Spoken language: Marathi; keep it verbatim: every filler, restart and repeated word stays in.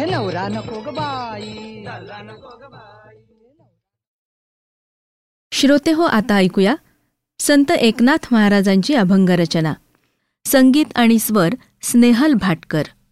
हे नवरा नको ग बाई. श्रोते हो, आता ऐकूया संत एकनाथ महाराजांची अभंग रचना. संगीत आणि स्वर स्नेहल भाटकर.